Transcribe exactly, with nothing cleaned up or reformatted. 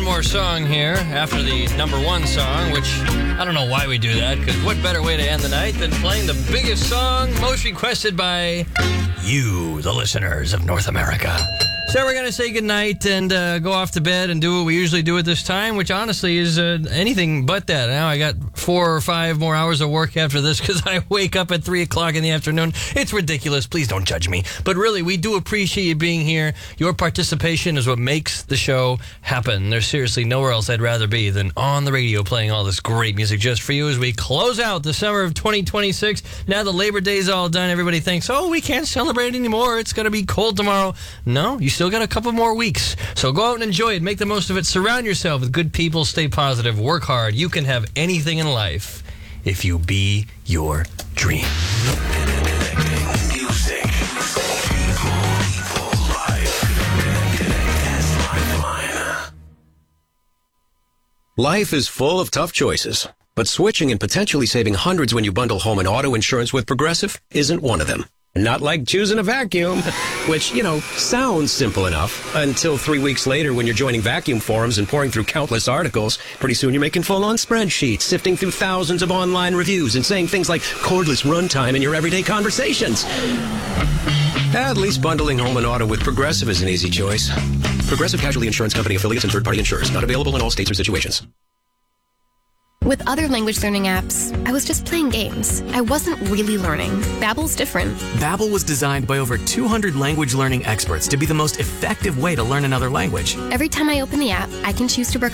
more song here after the number one song, which I don't know why we do that, because what better way to end the night than playing the biggest song most requested by you, the listeners of North America. So we're going to say goodnight and uh, go off to bed and do what we usually do at this time, which honestly is uh, anything but that. Now I got four or five more hours of work after this because I wake up at three o'clock in the afternoon. It's ridiculous. Please don't judge me. But really, we do appreciate you being here. Your participation is what makes the show happen. There's seriously nowhere else I'd rather be than on the radio playing all this great music just for you as we close out the summer of twenty twenty-six. Now the Labor Day is all done. Everybody thinks, oh, we can't celebrate anymore. It's going to be cold tomorrow. No, you still got a couple more weeks. So go out and enjoy it. Make the most of it. Surround yourself with good people. Stay positive. Work hard. You can have anything in life if you be your dream. Music. People, life. Life is full of tough choices, but switching and potentially saving hundreds when you bundle home and auto insurance with Progressive isn't one of them. Not like choosing a vacuum, which, you know, sounds simple enough until three weeks later when you're joining vacuum forums and pouring through countless articles. Pretty soon you're making full-on spreadsheets, sifting through thousands of online reviews and saying things like cordless runtime in your everyday conversations. At least bundling home and auto with Progressive is an easy choice. Progressive Casualty Insurance Company affiliates and third-party insurers. Not available in all states or situations. With other language learning apps, I was just playing games. I wasn't really learning. Babbel's different. Babbel was designed by over two hundred language learning experts to be the most effective way to learn another language. Every time I open the app, I can choose to